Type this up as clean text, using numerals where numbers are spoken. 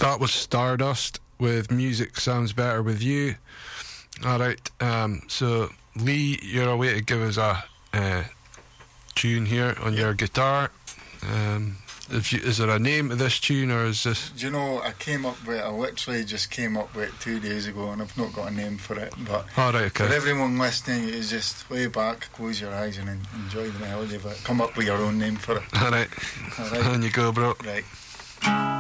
That was Stardust with Music Sounds Better With You. Alright, so Lee, you're away to give us a tune here on your guitar. Is there a name to this tune, or is this... Do you know, I literally just came up with it 2 days ago, and I've not got a name for it, but okay. For everyone listening, it's just lay back, close your eyes and enjoy the melody, but come up with your own name for it. Alright, on you go, bro. Right.